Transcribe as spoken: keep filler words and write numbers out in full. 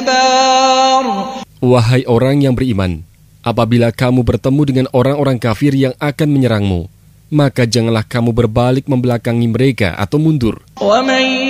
Wahai orang yang beriman, apabila kamu bertemu dengan orang-orang kafir yang akan menyerangmu, maka janganlah kamu berbalik membelakangi mereka atau mundur.